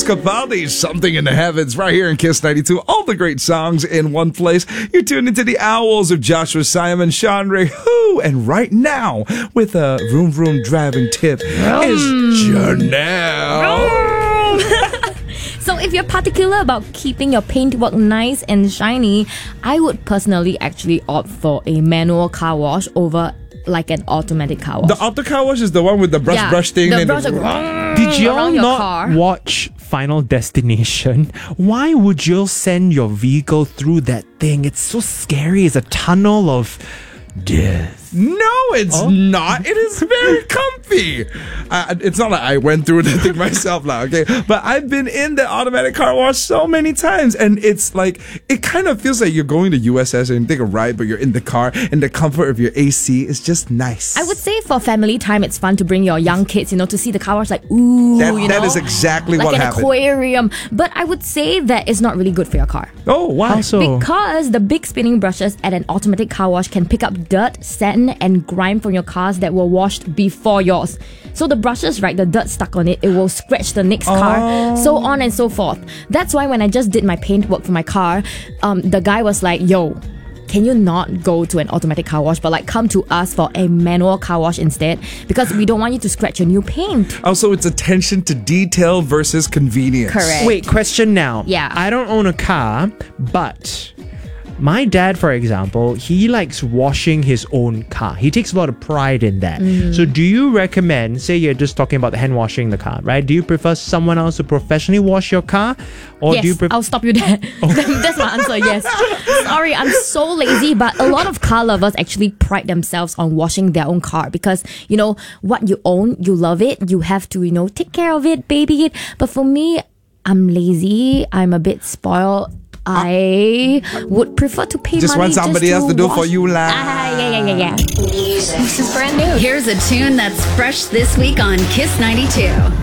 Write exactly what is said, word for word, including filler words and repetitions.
Luis Capaldi, Something in the Heavens, right here in Kiss ninety-two. All the great songs in one place. You're tuned into the Owls of Joshua Simon, Sean Ray Hu, and right now, with a vroom vroom driving tip, is Janelle. So if you're particular about keeping your paintwork nice and shiny, I would personally actually opt for a manual car wash over like an automatic car wash. The auto car wash is the one with the brush yeah, brush thing. The and brush the... like, Did y'all around your not car. watch Final Destination? Why would you send your vehicle through that thing? It's so scary. It's a tunnel of death. No, it's Oh. not. It is very comfy. Uh, it's not like I went through the thing myself now, okay? But I've been in the automatic car wash so many times, and it's like, it kind of feels like you're going to U S S and take a ride, but you're in the car, and the comfort of your A C is just nice. I would say for family time, it's fun to bring your young kids, you know, to see the car wash like, ooh, That- you that know, is exactly like what an happened. aquarium. But I would say that it's not really good for your car. Oh, why? Also, Because the big spinning brushes at an automatic car wash can pick up dirt, sand, and grime from your cars that were washed before yours. So the brushes, right, the dirt stuck on it, it will scratch the next car, so on and so forth. That's why when I just did my paint work for my car, um, the guy was like, yo, can you not go to an automatic car wash, but like come to us for a manual car wash instead? Because we don't want you to scratch your new paint. Also, it's attention to detail versus convenience. Correct. wait, question now. Yeah. I don't own a car, but my dad, for example, he likes washing his own car. He takes a lot of pride in that. Mm. So do you recommend, say you're just talking about hand washing the car, right? Do you prefer someone else to professionally wash your car? Or Yes, do you prefer... I'll stop you there. That's my answer, yes. Sorry, I'm so lazy, but a lot of car lovers actually pride themselves on washing their own car because, you know, what you own, you love it, you have to, you know, take care of it, baby it. But for me, I'm lazy, I'm a bit spoiled. I would prefer to pay Just money want somebody just else to do wash. for you, lah. Ah, yeah, yeah, yeah, yeah. This is brand new. Here's a tune that's fresh this week on Kiss ninety-two.